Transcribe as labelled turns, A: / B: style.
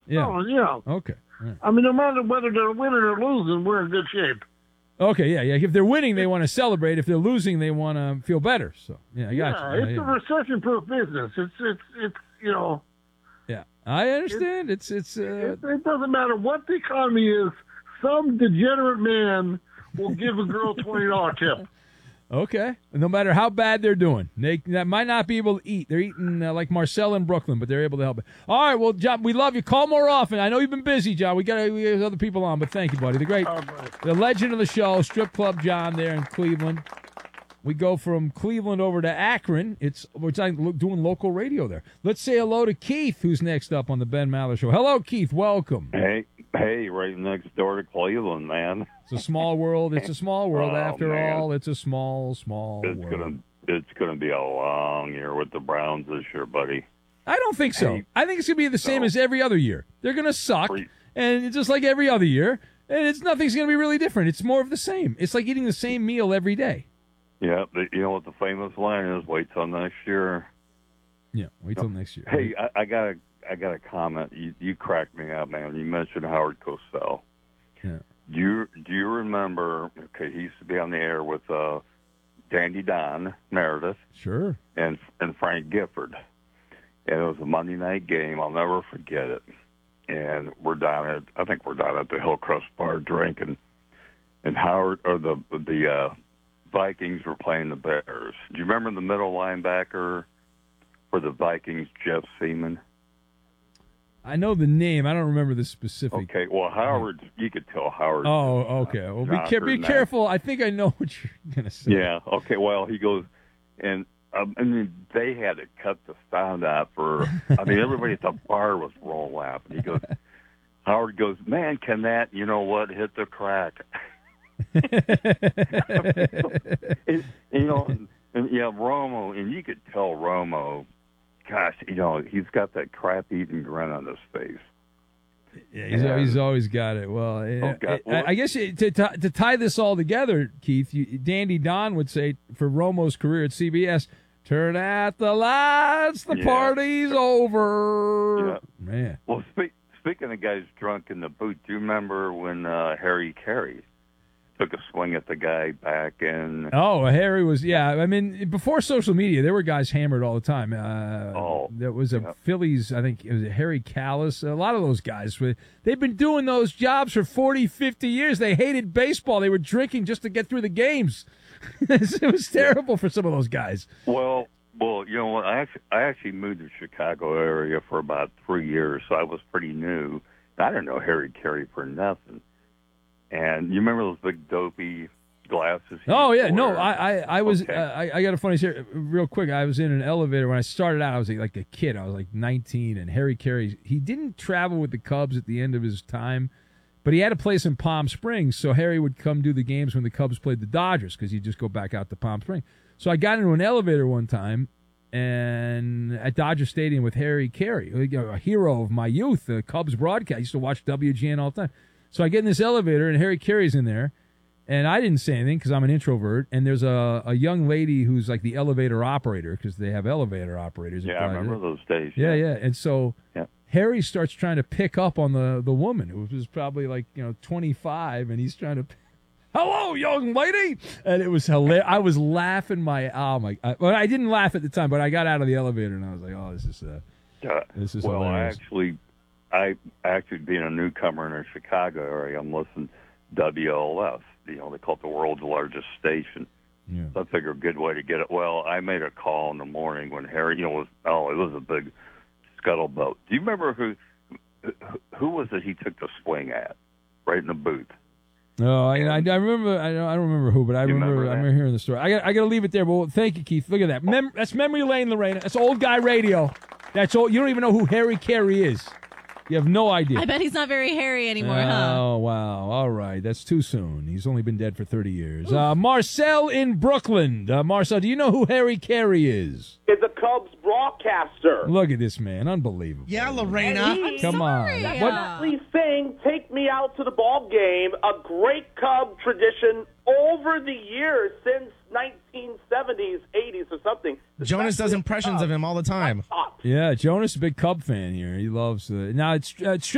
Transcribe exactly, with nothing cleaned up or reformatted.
A: Yeah.
B: Oh, yeah.
A: Okay. Right.
B: I mean, no matter whether they're winning or losing, we're in good shape.
A: Okay, yeah, yeah. If they're winning, they want to celebrate. If they're losing, they want to feel better. So, yeah, I got
B: yeah,
A: you.
B: it's
A: yeah,
B: a recession-proof business. It's, it's, it's, you know.
A: Yeah, I understand. It's, it's. Uh,
B: it, it doesn't matter what the economy is. Some degenerate man will give a girl a twenty dollar tip.
A: Okay. No matter how bad they're doing. They that might not be able to eat. They're eating uh, like Marcel in Brooklyn, but they're able to help it. All right, well, John, we love you. Call more often. I know you've been busy, John. We got we got other people on, but thank you, buddy. The great,
B: Oh,
A: the legend of the show, Strip Club John there in Cleveland. We go from Cleveland over to Akron. It's We're doing local radio there. Let's say hello to Keith, who's next up on the Ben Maller Show. Hello, Keith. Welcome.
C: Hey, hey, right next door to Cleveland, man.
A: It's a small world. It's a small world.
C: Oh,
A: After
C: man.
A: all, it's a small, small
C: It's
A: world.
C: gonna, it's gonna be a long year with the Browns this year, buddy.
A: I don't think so.
C: Hey,
A: I think it's going to be the same
C: no.
A: as every other year. They're going to suck,
C: Pre-
A: and it's just like every other year, and it's nothing's going to be really different. It's more of the same. It's like eating the same meal every day.
C: Yeah, but you know what the famous line is? Wait till next year.
A: Yeah, wait till next year.
C: Hey, I, I got a, I got a comment. You, you cracked me up, man. You mentioned Howard Cosell.
A: Yeah.
C: Do you do you remember? Okay, he used to be on the air with uh, Dandy Don Meredith
A: Sure.
C: and and Frank Gifford, and it was a Monday night game. I'll never forget it. And we're down at I think we're down at the Hillcrest Bar drinking, and Howard or the the uh, Vikings were playing the Bears. Do you remember the middle linebacker for the Vikings, Jeff Seaman?
A: I know the name. I don't remember the specific.
C: Okay, well, Howard, you could tell Howard.
A: Oh, okay. Well, be, care- be careful. I think I know what you're going to say.
C: Yeah, okay, well, he goes, and um, I mean, they had to cut the sound out for, I mean, everybody at the bar was rolling laughing. He goes, Howard goes, man, can that, you know what, hit the crack? and, you know, and, and, yeah, Romo, and you could tell Romo, gosh, you know, he's got that crap-eating grin on his face.
A: Yeah, he's,
C: Yeah.
A: he's always got it. Well,
C: Oh, God.
A: I, I guess to, to to tie this all together, Keith, you, Dandy Don would say for Romo's career at C B S, turn out the lights, the
C: Yeah.
A: party's over.
C: Yeah.
A: Man.
C: Well, speak, speaking of guys drunk in the booth, do you remember when uh, Harry Carey took a swing at the guy back in?
A: Oh, Harry was, yeah. I mean, before social media, there were guys hammered all the time. Uh,
C: Oh,
A: there was a
C: yeah.
A: Phillies, I think it was Harry Callis. A lot of those guys, were- they've been doing those jobs for forty, fifty years. They hated baseball. They were drinking just to get through the games. It was terrible for some of those guys.
C: Well, well, you know what? I actually, I actually moved to the Chicago area for about three years, so I was pretty new. I didn't know Harry Carey for nothing. And you remember those big dopey glasses? he
A: Oh
C: used
A: yeah,
C: to
A: no,
C: wear?
A: I I, I was
C: Okay.
A: uh, I, I got a funny story real quick. I was in an elevator when I started out. I was like, like a kid. I was like nineteen, and Harry Carey, he didn't travel with the Cubs at the end of his time, but he had a place in Palm Springs, so Harry would come do the games when the Cubs played the Dodgers because he'd just go back out to Palm Springs. So I got into an elevator one time, and at Dodger Stadium with Harry Carey, a hero of my youth, the Cubs broadcast. I used to watch W G N all the time. So I get in this elevator, and Harry Carey's in there, and I didn't say anything because I'm an introvert, and there's a, a young lady who's like the elevator operator because they have elevator operators.
C: Yeah, I remember those days.
A: Yeah, yeah. And so
C: Yeah.
A: Harry starts trying to pick up on the, the woman, who was probably like, you know, twenty-five, and he's trying to, hello, young lady. And it was hilarious. I was laughing my, oh my, I, well, I didn't laugh at the time, but I got out of the elevator, and I was like, oh, this is, uh,
C: Uh,
A: this is
C: well,
A: hilarious.
C: I actually, I actually being a newcomer in the Chicago area, I'm listening to W L S. You know, they call it the world's largest station.
A: Yeah.
C: So I figured a good way to get it. Well, I made a call in the morning when Harry, you know, was oh, it was a big scuttlebutt. Do you remember who who was it he took the swing at right in the booth?
A: No, I, I, I remember. I don't, I don't remember who, but I
C: You
A: remember.
C: remember
A: I
C: that?
A: remember hearing the story. I got. I got to leave it there. But well, thank you, Keith. Look at that. Mem- that's memory lane, Lorena. That's old guy radio. That's all. You don't even know who Harry Carey is. You have no idea.
D: I bet he's not very hairy anymore,
A: oh,
D: huh?
A: wow. All right. That's too soon. He's only been dead for thirty years. Uh, Marcel in Brooklyn. Uh, Marcel, do you know who Harry Carey is?
E: Is a Cubs broadcaster.
A: Look at this man. Unbelievable.
F: Yeah, Lorena.
E: And he
A: Come
D: sorry.
A: on.
D: Yeah.
A: What?
E: actually sang "Take Me Out to the Ball Game," a great Cub tradition over the years since nineteen seventies, eighties, or something.
F: Jonas does impressions of him all the time.
E: Top.
A: Yeah, Jonas, a big Cub fan here. He loves. Uh, now it's uh, it's.